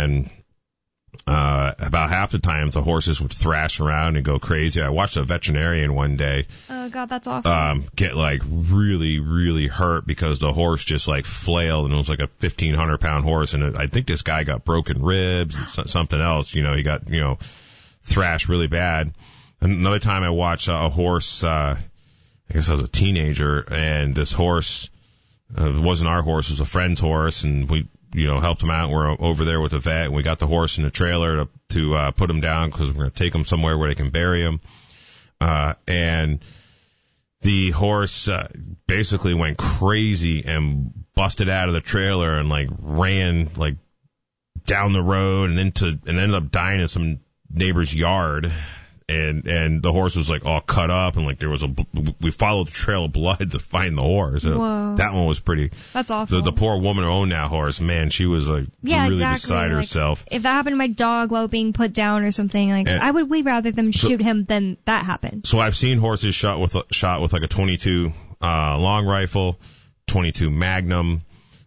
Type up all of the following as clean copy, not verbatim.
and about half the times the horses would thrash around and go crazy. I watched a veterinarian one day. Oh God, that's awful. Get like really, really hurt because the horse just like flailed, and it was like a 1,500-pound horse, and I think this guy got broken ribs and something else. He got thrashed really bad. Another time I watched a horse. I guess I was a teenager, and this horse it wasn't our horse; it was a friend's horse, and we helped him out. We're over there with the vet, and we got the horse in the trailer to put him down because we're going to take him somewhere where they can bury him. And the horse basically went crazy and busted out of the trailer and like ran like down the road and ended up dying in some neighbor's yard. And the horse was like all cut up, and like we followed the trail of blood to find the horse. So that one was pretty. That's awful. The poor woman who owned that horse, man, she was like really beside herself. If that happened to my dog while being put down or something, I would way rather them shoot him than that happen. So I've seen horses shot with like a 22 long rifle, 22 Magnum,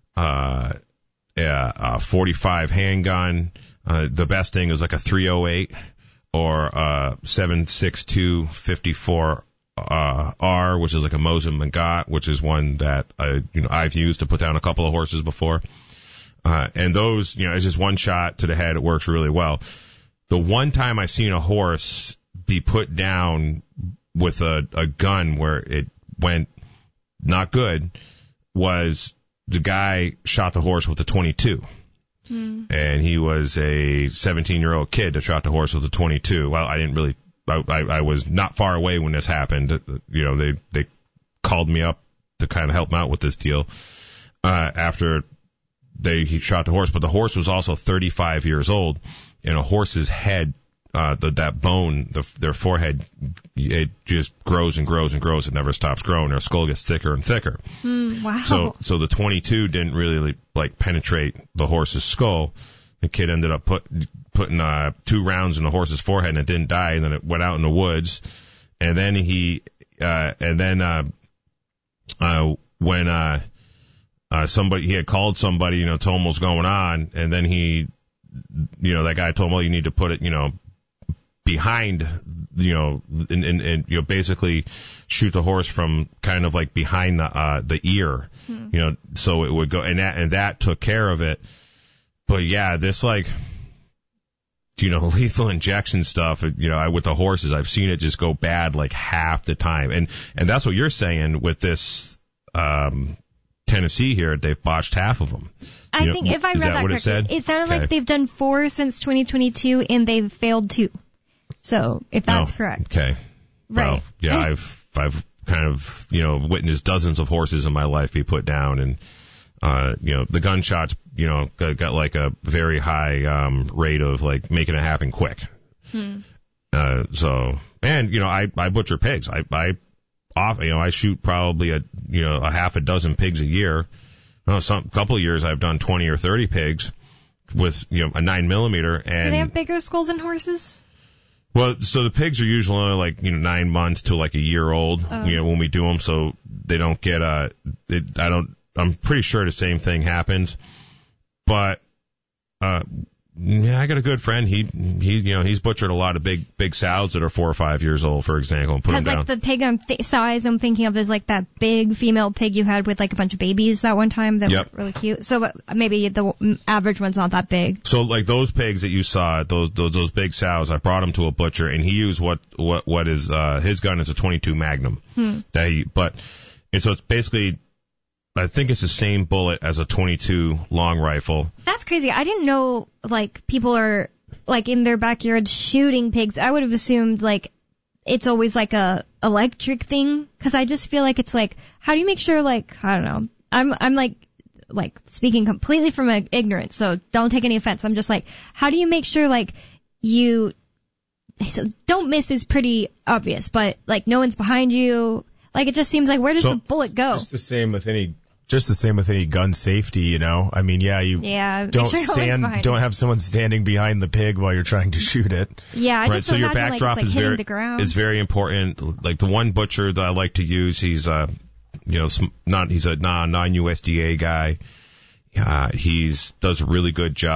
45 handgun. The best thing is like a 308. Or 7.62 54 R, which is like a Mosin Nagant, which is one that I've used to put down a couple of horses before. And those, it's just one shot to the head. It works really well. The one time I've seen a horse be put down with a gun where it went not good was the guy shot the horse with a 22. And he was a 17-year-old kid that shot the horse with a 22. Well, I was not far away when this happened. They called me up to kind of help him out with this deal after he shot the horse. But the horse was also 35 years old, and a horse's head, that bone, their forehead, it just grows and grows and grows. It never stops growing. Their skull gets thicker and thicker. Wow. So the 22 didn't really penetrate the horse's skull. The kid ended up putting 2 rounds in the horse's forehead, and it didn't die. And then it went out in the woods. And then when he had called somebody, told him what was going on, and then that guy told him, well, you need to put it, behind, and basically shoot the horse from kind of like behind the ear, so it would go, and that took care of it. But yeah, this lethal injection stuff, with the horses, I've seen it just go bad like half the time, and that's what you're saying with this Tennessee here. They've botched half of them. I think if I read that correctly, it sounded like they've done 4 since 2022, and they've failed 2. So, if that's correct. Okay. Right. Well, yeah, I've kind of, witnessed dozens of horses in my life be put down, and, the gunshots, got like a very high, rate of like making it happen quick. I butcher pigs. I shoot probably a half a dozen pigs a year. Couple of years I've done 20 or 30 pigs with, a 9mm. And do they have bigger skulls than horses? Well, so the pigs are usually only like, 9 months to like a year old, when we do them, so they don't get, I'm pretty sure the same thing happens. But, I got a good friend. He's butchered a lot of big sows that are 4 or 5 years old, for example, and put them down. The pig size I'm thinking of is like that big female pig you had with like a bunch of babies that one time that were really cute. So maybe the average one's not that big. So like those pigs that you saw, those big sows, I brought them to a butcher, and he used what is his gun is a 22 Magnum. So it's basically, I think it's the same bullet as a 22 long rifle. That's crazy. I didn't know, people are, in their backyard shooting pigs. I would have assumed, it's always, a electric thing. Because I just feel like it's, how do you make sure, I don't know. I'm speaking completely from ignorance, so don't take any offense. I'm just how do you make sure, so don't miss is pretty obvious, but, no one's behind you. It just seems where does the bullet go? Just the same with any gun safety, I mean, don't have someone standing behind the pig while you're trying to shout it. Yeah, I just so your imagine backdrop it's hitting the ground. is very important. Like the one butcher that I like to use, he's he's a non-USDA guy. Does a really good job.